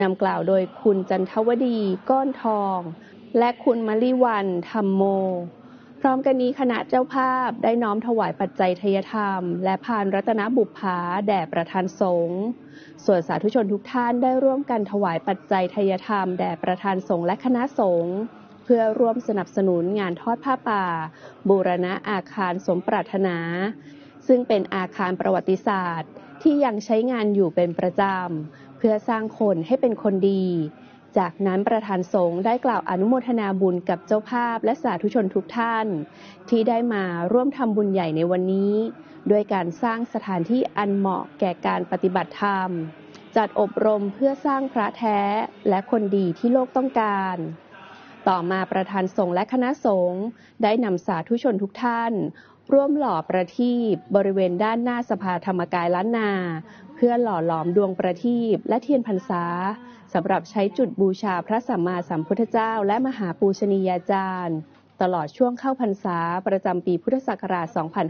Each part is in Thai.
นำกล่าวโดยคุณจันทวดีก้อนทองและคุณมลิวันธรรมโมพร้อมกันนี้คณะเจ้าภาพได้น้อมถวายปัจจัยทายธรรมและพานรัตนบุปผาแด่ประธานสงฆ์ส่วนสาธุชนทุกท่านได้ร่วมกันถวายปัจจัยทายธรรมแด่ประธานสงฆ์และคณะสงฆ์เพื่อร่วมสนับสนุนงานทอดผ้าป่าบูรณะอาคารสมปรารถนาซึ่งเป็นอาคารประวัติศาสตร์ที่ยังใช้งานอยู่เป็นประจำเพื่อสร้างคนให้เป็นคนดีจากนั้นประธานสงฆ์ได้กล่าวอนุโมทนาบุญกับเจ้าภาพและสาธุชนทุกท่านที่ได้มาร่วมทำบุญใหญ่ในวันนี้ด้วยการสร้างสถานที่อันเหมาะแก่การปฏิบัติธรรมจัดอบรมเพื่อสร้างพระแท้และคนดีที่โลกต้องการต่อมาประธานสงฆ์และคณะสงฆ์ได้นำสาธุชนทุกท่านร่วมหล่อประทีปบริเวณด้านหน้าสภาธรรมกายล้านนาเพื่อหล่อหลอมดวงประทีปและเทียนพรรษาสำหรับใช้จุดบูชาพระสัมมาสัมพุทธเจ้าและมหาปูชนียาจารย์ตลอดช่วงเข้าพรรษาประจำปีพุทธศักราช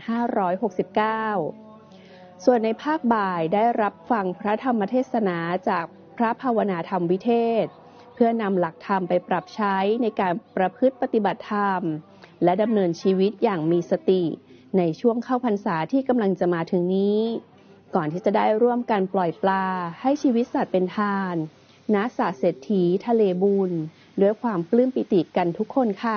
2569 ส่วนในภาคบ่ายได้รับฟังพระธรรมเทศนาจากพระภาวนาธรรมวิเทศเพื่อนำหลักธรรมไปปรับใช้ในการประพฤติปฏิบัติธรรมและดำเนินชีวิตอย่างมีสติในช่วงเข้าพรรษาที่กำลังจะมาถึงนี้ก่อนที่จะได้ร่วมกันปล่อยปลาให้ชีวิตสัตว์เป็นทานณสระเศรษฐีทะเลบุญด้วยความปลื้มปิติกันทุกคนค่ะ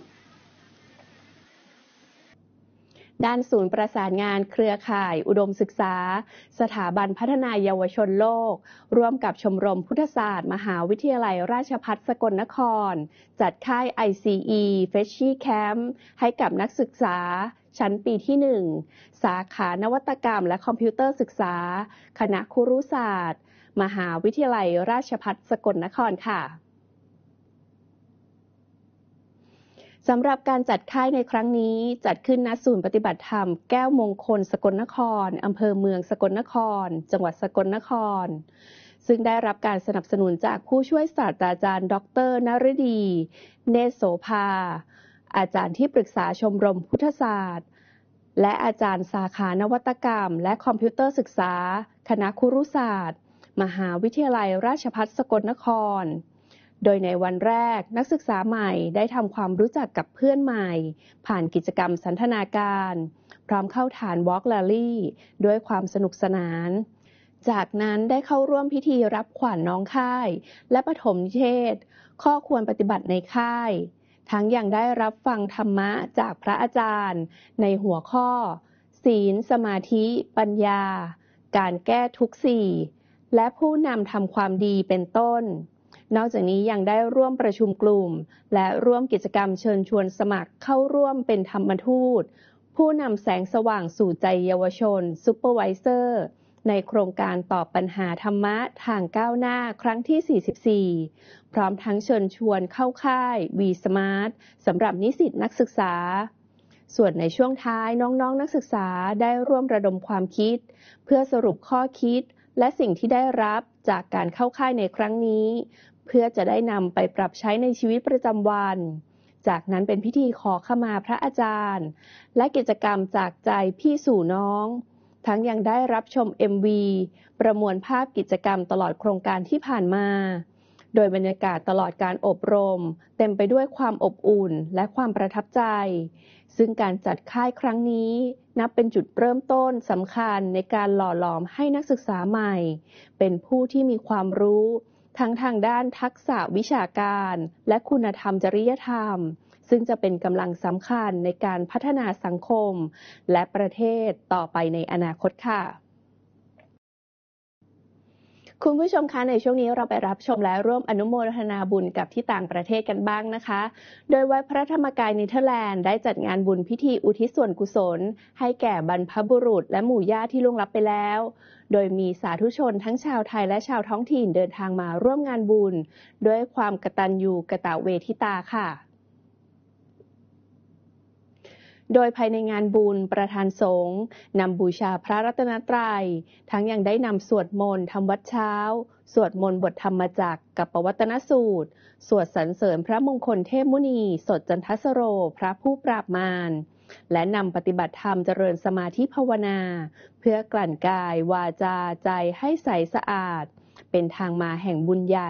ด้านศูนย์ประสานงานเครือข่ายอุดมศึกษาสถาบันพัฒนาเยาวชนโลกร่วมกับชมรมพุทธศาสตร์มหาวิทยาลัยราชภัฏสกลนครจัดค่าย ICE Freshie Camp ให้กับนักศึกษาชั้นปีที่ 1 สาขานวัตกรรมและคอมพิวเตอร์ศึกษาคณะครุศาสตร์มหาวิทยาลัยราชภัฏสกลนครค่ะสำหรับการจัดค่ายในครั้งนี้จัดขึ้นณศูนย์ปฏิบัติธรรมแก้วมงคลสกลนครอำเภอเมืองสกลนครจังหวัดสกลนครซึ่งได้รับการสนับสนุนจากผู้ช่วยศาสตราจารย์ดร.นฤดีเนตรโสภาอาจารย์ที่ปรึกษาชมรมพุทธศาสตร์และอาจารย์สาขานวัตกรรมและคอมพิวเตอร์ศึกษาคณะครุศาสตร์มหาวิทยาลัยราชภัฏสกลนครโดยในวันแรกนักศึกษาใหม่ได้ทำความรู้จักกับเพื่อนใหม่ผ่านกิจกรรมสันทนาการพร้อมเข้าฐาน Walk Rally ด้วยความสนุกสนานจากนั้นได้เข้าร่วมพิธีรับขวัญน้องค่ายและปฐมนิเทศข้อควรปฏิบัติในค่ายทั้งยังได้รับฟังธรรมะจากพระอาจารย์ในหัวข้อศีลสมาธิปัญญาการแก้ทุกข์สี่และผู้นำทำความดีเป็นต้นนอกจากนี้ยังได้ร่วมประชุมกลุ่มและร่วมกิจกรรมเชิญชวนสมัครเข้าร่วมเป็นธรรมทูตผู้นำแสงสว่างสู่ใจเยาวชนซูเปอร์ไวเซอร์ในโครงการตอบปัญหาธรรมะทางก้าวหน้าครั้งที่ 44พร้อมทั้งเชิญชวนเข้าค่าย V Smart สำหรับนิสิตนักศึกษาส่วนในช่วงท้ายน้องๆนักศึกษาได้ร่วมระดมความคิดเพื่อสรุปข้อคิดและสิ่งที่ได้รับจากการเข้าค่ายในครั้งนี้เพื่อจะได้นำไปปรับใช้ในชีวิตประจำวันจากนั้นเป็นพิธีขอขมาพระอาจารย์และกิจกรรมจากใจพี่สู่น้องทั้งยังได้รับชม MV ประมวลภาพกิจกรรมตลอดโครงการที่ผ่านมาโดยบรรยากาศตลอดการอบรมเต็มไปด้วยความอบอุ่นและความประทับใจซึ่งการจัดค่ายครั้งนี้นับเป็นจุดเริ่มต้นสำคัญในการหล่อหลอมให้นักศึกษาใหม่เป็นผู้ที่มีความรู้ทั้งทางด้านทักษะวิชาการและคุณธรรมจริยธรรมซึ่งจะเป็นกำลังสำคัญในการพัฒนาสังคมและประเทศต่อไปในอนาคตค่ะคุณผู้ชมคะในช่วงนี้เราไปรับชมและร่วมอนุโมทนาบุญกับที่ต่างประเทศกันบ้างนะคะโดยวัดพระธรรมกายเนเธอร์แลนด์ได้จัดงานบุญพิธีอุทิศส่วนกุศลให้แก่บรรพบุรุษและหมู่ญาติที่ล่วงลับไปแล้วโดยมีสาธุชนทั้งชาวไทยและชาวท้องถิ่นเดินทางมาร่วมงานบุญด้วยความกตัญญูกตเวทิตาค่ะโดยภายในงานบุญประธานสงฆ์นำบูชาพระรัตนตรัยทั้งยังได้นำสวดมนต์ทำวัดเช้าสวดมนต์บทธรรมจักรกับปวัตตนสูตรสวดสรรเสริญพระมงคลเทพมุนีสดจันทสโรพระผู้ปราบมารและนำปฏิบัติธรรมเจริญสมาธิภาวนาเพื่อกลั่นกายวาจาใจให้ใสสะอาดเป็นทางมาแห่งบุญใหญ่